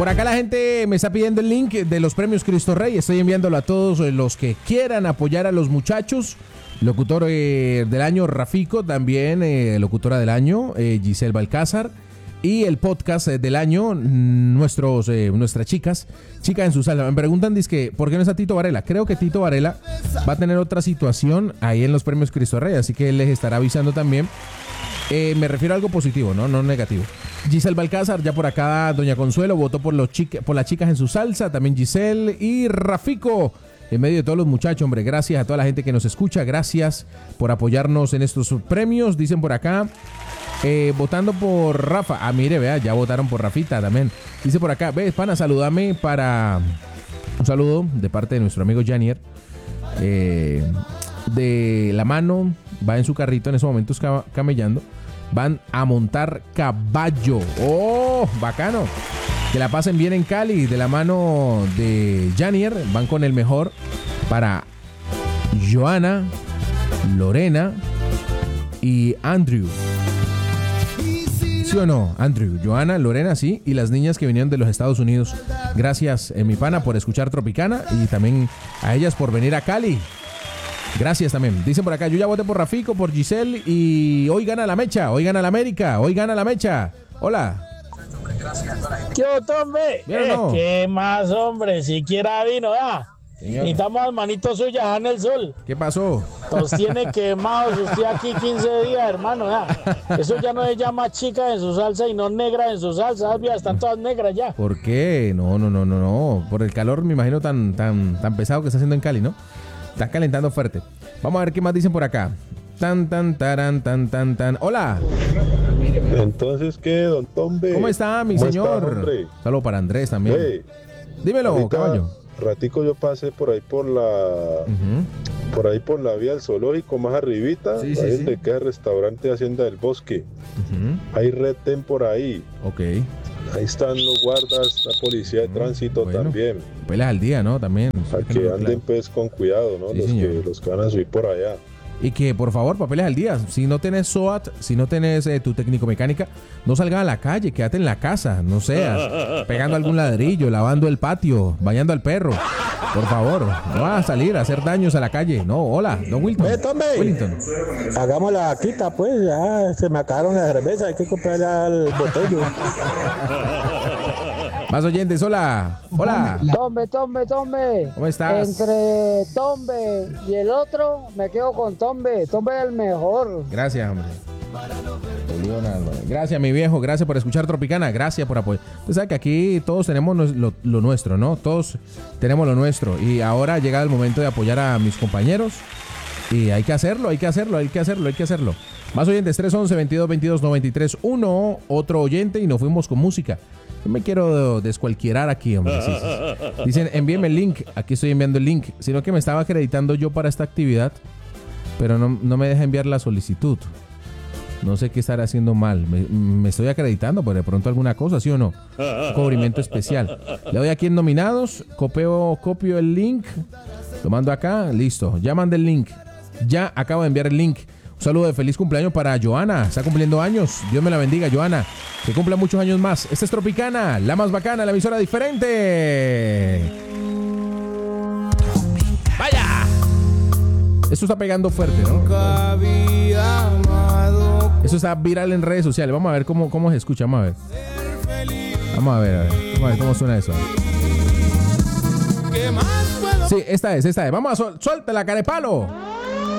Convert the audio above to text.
Por acá la gente me está pidiendo el link de los premios Cristo Rey. Estoy enviándolo a todos los que quieran apoyar a los muchachos. Locutor del año, Rafico, también locutora del año, Giselle Balcázar. Y el podcast del año, nuestras chicas en su salsa. Me preguntan, dizque, ¿por qué no está Tito Varela? Creo que Tito Varela va a tener otra situación ahí en los premios Cristo Rey, así que él les estará avisando también. Me refiero a algo positivo, no negativo. Giselle Balcázar, ya por acá, Doña Consuelo, votó por las chicas en su salsa, también Giselle y Rafico. En medio de todos los muchachos, hombre, gracias a toda la gente que nos escucha, gracias por apoyarnos en estos premios, dicen por acá. Votando por Rafa. Ah, mire, vea, ya votaron por Rafita también. Dice por acá, ve, pana, saludame para... Un saludo de parte de nuestro amigo Janier. De la mano, va en su carrito en esos momentos camellando. Van a montar caballo. ¡Oh, bacano! Que la pasen bien en Cali. De la mano de Janier, van con el mejor para Joana, Lorena y Andrew. ¿Sí o no, Andrew? Joana, Lorena, sí. Y las niñas que vinieron de los Estados Unidos. Gracias, mi pana, por escuchar Tropicana. Y también a ellas por venir a Cali. Gracias también. Dicen por acá, yo ya voté por Rafico, por Giselle. Y hoy gana la mecha, hoy gana la América, hoy gana la mecha. Hola. ¿Qué otro, hombre? No? ¿Qué más, hombre? Siquiera vino, ya. Necesitamos las manitos suyas en el sol. ¿Qué pasó? Nos tiene quemados usted aquí 15 días, hermano, ya. Eso ya no se llama chica en su salsa y no negra en su salsa. Las vías están todas negras ya. ¿Por qué? No. Por el calor, me imagino, tan pesado que está haciendo en Cali, ¿no? Está calentando fuerte. Vamos a ver qué más dicen por acá. Tan. Hola. Entonces, ¿qué, don Tombe? ¿Cómo está, mi señor? Saludo para Andrés también. Hey, dímelo, ahorita, caballo. Ratico yo pasé por ahí por la vía del zoológico, más arribita, ahí donde queda el restaurante Hacienda del Bosque. Hay retén por ahí. Ok. Ahí están los guardas, la policía de tránsito también. Pelas al día, ¿no? También. Para que anden pues con cuidado, ¿no? Los que van a subir por allá. Y que, por favor, papeles al día. Si no tenés SOAT, si no tenés tu técnico mecánica, no salgas a la calle, quédate en la casa, no seas pegando algún ladrillo, lavando el patio, bañando al perro. Por favor, no vas a salir a hacer daños a la calle. No, hola, don Wilton. Wellington. Hagamos la quita, pues, ya se me acabaron las cervezas, hay que comprarle al botello. Más oyentes, hola. Tombe. ¿Cómo estás? Entre Tombe y el otro, me quedo con Tombe. Tombe es el mejor. Gracias, hombre. Gracias, mi viejo. Gracias por escuchar Tropicana. Gracias por apoyar. Usted sabe que aquí todos tenemos lo nuestro, ¿no? Todos tenemos lo nuestro. Y ahora ha llegado el momento de apoyar a mis compañeros. Y hay que hacerlo. Más oyentes, 311-2222-93-1. Otro oyente y nos fuimos con música. Yo me quiero descualquierar aquí, hombre. Sí. Dicen, envíenme el link. Aquí estoy enviando el link. Sino que me estaba acreditando yo para esta actividad, pero no me deja enviar la solicitud. No sé qué estaré haciendo mal. Me estoy acreditando, pero de pronto alguna cosa, ¿sí o no? Un cubrimiento especial. Le doy aquí en nominados. Copio el link. Lo mando acá. Listo. Ya mandé el link. Ya acabo de enviar el link. Un saludo de feliz cumpleaños para Joana. Está cumpliendo años. Dios me la bendiga, Joana. Que cumpla muchos años más. Esta es Tropicana, la más bacana, la emisora diferente. ¡Vaya! Esto está pegando fuerte, ¿no? Esto está viral en redes sociales. Vamos a ver cómo se escucha. Vamos a ver cómo suena eso. Sí, esta es. Vamos a suelta la carepalo.